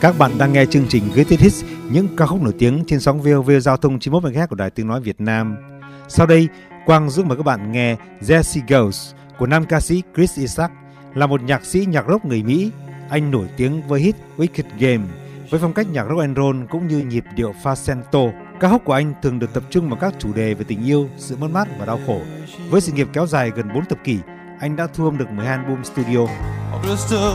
Các bạn đang nghe chương trình Greatest Hits, những ca khúc nổi tiếng trên sóng VOV Giao thông 91 MHz của Đài Tiếng nói Việt Nam. Sau đây, Quang giúp mời các bạn nghe Jesse Goes của nam ca sĩ Chris Isaak, là một nhạc sĩ nhạc rock người Mỹ. Anh nổi tiếng với hit Wicked Game với phong cách nhạc rock and roll cũng như nhịp điệu falsetto. Ca khúc của anh thường được tập trung vào các chủ đề về tình yêu, sự mất mát và đau khổ. Với sự nghiệp kéo dài gần 4 thập kỷ, anh đã thu âm được 12 album studio.